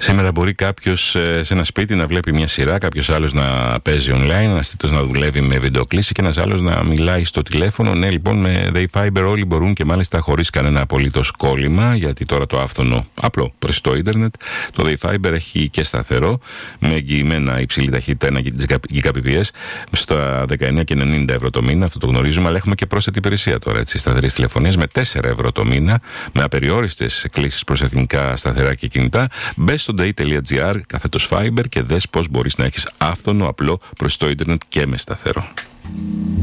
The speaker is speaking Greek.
Σήμερα μπορεί κάποιος σε ένα σπίτι να βλέπει μια σειρά, κάποιος άλλος να παίζει online, ένας τρίτος να δουλεύει με βιντεοκλήση και ένας άλλος να μιλάει στο τηλέφωνο. Ναι, λοιπόν, με Dayfiber όλοι μπορούν και μάλιστα χωρίς κανένα απολύτως κόλλημα, γιατί τώρα το άφθονο απλό προς το ίντερνετ. Το Dayfiber έχει και σταθερό, με εγγυημένα υψηλή ταχύτητα 1 Gbps στα 19,90 € το μήνα, αυτό το γνωρίζουμε, αλλά έχουμε και πρόσθετη υπηρεσία τώρα, έτσι, σταθερής τηλεφωνίας με 4 € το μήνα, με απεριόριστες κλήσεις προς εθνικά σταθερά και κινητά. Μπες στο day.gr/fiber και δες πώς μπορείς να έχεις άφθονο, απλό προς το ίντερνετ και με σταθερό.